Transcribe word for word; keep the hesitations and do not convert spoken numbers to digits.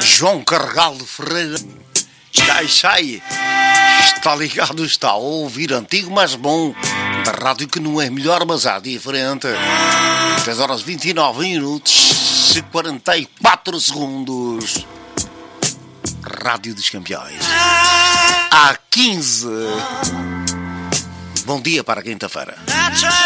João Carregal de Ferreira. Sai, sai. Está ligado, está a ouvir antigo, mas bom. Da rádio que não é melhor, mas há diferente. dez horas vinte e nove minutos e quarenta e quatro segundos. Rádio dos Campeões. Há quinze. Bom dia para quinta-feira.